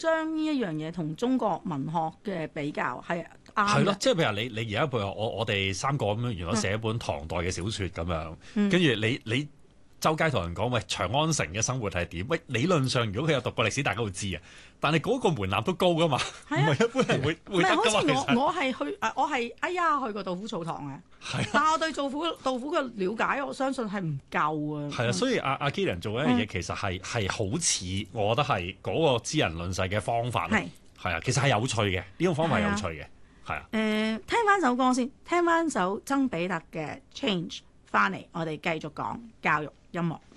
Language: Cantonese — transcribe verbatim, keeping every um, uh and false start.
將呢一樣嘢同中國文學嘅比較係啱嘅。 係咯，即係譬如你你而家譬如我我哋三個咁樣，如果寫一本唐代嘅小説咁樣，跟住、嗯、你你周街同人講喂長安城嘅生活係點？喂，理論上如果佢有讀過歷史，大家會知啊。但係嗰個門檻都高噶嘛，唔係、啊、一般人會會得㗎嘛。 好似我我係去誒，我係哎呀去過杜甫草堂嘅， 係、啊， 但係我對杜甫杜甫嘅了解，我相信係唔夠啊。 係啊，所以阿阿基良做一樣嘢，其實係係好似，我覺得係嗰個知人論世嘅方法咯。係係啊，其實係有趣嘅，呢、這個方法係有趣嘅，係啊。誒、啊呃，聽翻首歌先，聽翻首曾比特嘅《Change》翻嚟，我哋繼續講教育音樂。